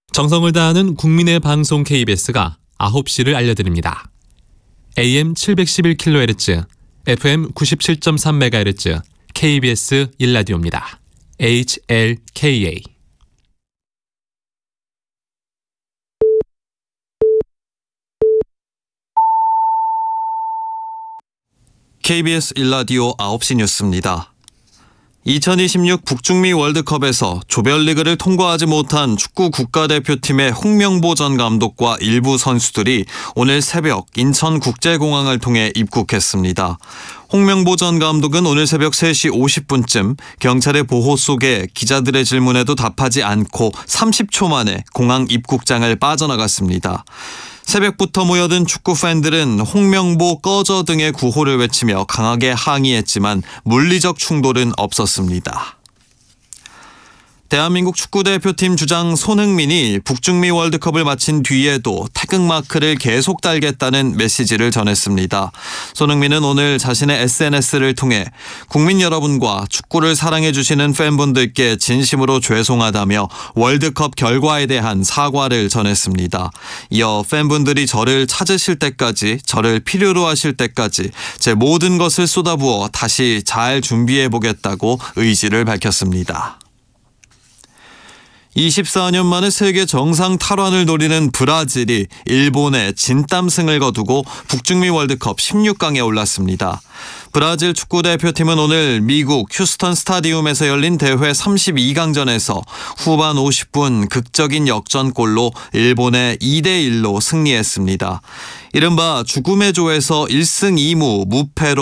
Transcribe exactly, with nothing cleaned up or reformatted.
정성을 다하는 국민의 방송 케이비에스가 아홉 시를 알려드립니다. 에이엠 칠백십일 킬로헤르츠, 에프엠 구십칠 점 삼 메가헤르츠, 케이비에스 일 라디오입니다. 에이치엘케이에이. 케이비에스 일 라디오 아홉 시 뉴스입니다. 이천이십육 북중미 월드컵에서 조별리그를 통과하지 못한 축구 국가대표팀의 홍명보 전 감독과 일부 선수들이 오늘 새벽 인천국제공항을 통해 입국했습니다. 홍명보 전 감독은 오늘 새벽 세 시 오십 분쯤 경찰의 보호 속에 기자들의 질문에도 답하지 않고 삼십 초 만에 공항 입국장을 빠져나갔습니다. 새벽부터 모여든 축구 팬들은 홍명보 꺼져 등의 구호를 외치며 강하게 항의했지만 물리적 충돌은 없었습니다. 대한민국 축구대표팀 주장 손흥민이 북중미 월드컵을 마친 뒤에도 태극마크를 계속 달겠다는 메시지를 전했습니다. 손흥민은 오늘 자신의 에스엔에스를 통해 국민 여러분과 축구를 사랑해 주시는 팬분들께 진심으로 죄송하다며 월드컵 결과에 대한 사과를 전했습니다. 이어 팬분들이 저를 찾으실 때까지, 저를 필요로 하실 때까지 제 모든 것을 쏟아부어 다시 잘 준비해 보겠다고 의지를 밝혔습니다. 이십사 년 만에 세계 정상 탈환을 노리는 브라질이 일본에 진땀승을 거두고 북중미 월드컵 십육 강에 올랐습니다. 브라질 축구대표팀은 오늘 미국 휴스턴 스타디움에서 열린 대회 삼십이 강전에서 후반 오십 분 극적인 역전골로 일본에 이 대 일로 승리했습니다. 이른바 죽음의 조에서 일 승 이 무 무패로